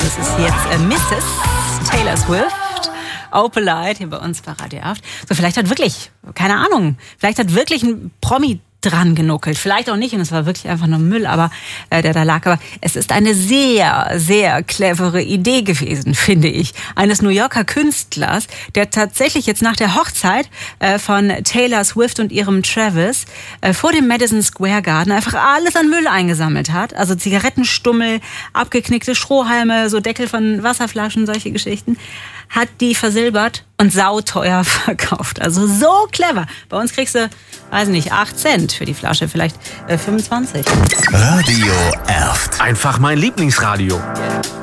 das ist jetzt Mrs. Taylor Swift. Opalite hier bei uns bei Radio Erft. So, vielleicht hat wirklich, keine Ahnung, vielleicht hat wirklich ein Promi dran genuckelt. Vielleicht auch nicht und es war wirklich einfach nur Müll, aber der da lag. Aber es ist eine sehr, sehr clevere Idee gewesen, finde ich, eines New Yorker Künstlers, der tatsächlich jetzt nach der Hochzeit von Taylor Swift und ihrem Travis vor dem Madison Square Garden einfach alles an Müll eingesammelt hat. Also Zigarettenstummel, abgeknickte Strohhalme, so Deckel von Wasserflaschen, solche Geschichten. Hat die versilbert und sauteuer verkauft. Also so clever. Bei uns kriegst du, weiß nicht, 8 Cent für die Flasche, vielleicht 25. Radio Erft. Einfach mein Lieblingsradio.